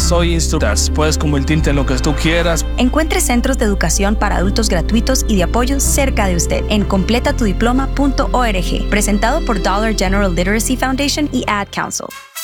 soy instructor. Puedes convertirte en lo que tú quieras. Encuentre centros de educación para adultos gratuitos y de apoyo cerca de usted en completatudiploma.org. Presentado por Dollar General Literacy Foundation y Ad Council.